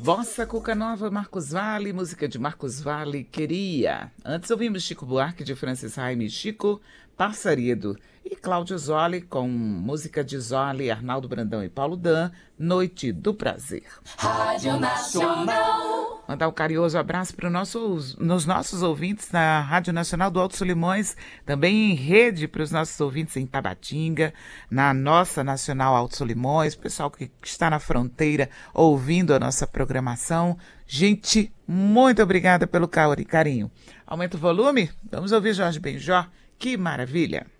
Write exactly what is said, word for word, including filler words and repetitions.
Bossa Cuca Nova, Marcos Valle, música de Marcos Valle, Queria. Antes ouvimos Chico Buarque, de Francis Raime, Chico, Passarido. E Cláudio Zoli, com música de Zoli, Arnaldo Brandão e Paulo Dan, Noite do Prazer. Rádio Nacional. Mandar um carinhoso abraço para nossos, nos nossos ouvintes na Rádio Nacional do Alto Solimões, também em rede para os nossos ouvintes em Tabatinga, na nossa Nacional Alto Solimões, pessoal que está na fronteira ouvindo a nossa programação. Gente, muito obrigada pelo carinho. Aumenta o volume? Vamos ouvir Jorge Benjor. Que maravilha!